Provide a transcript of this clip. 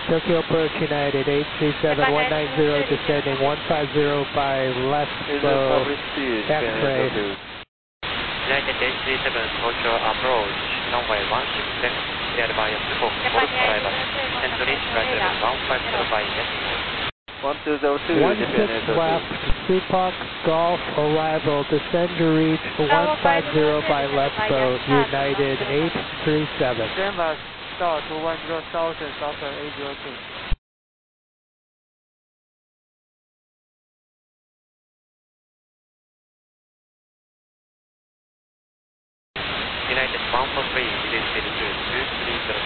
Tokyo approach United 837-190 descending 150 by left slow X-ray. United 837 Tokyo approach runway 16 left cleared by Yasuko for arrival. Descend to reach right level 150 by X-ray. 1202 16 left, Supak Golf arrival, descend to reach 150 by left boat, United 837. Canvas star 210 south and southern 802. United 143 release to 2300.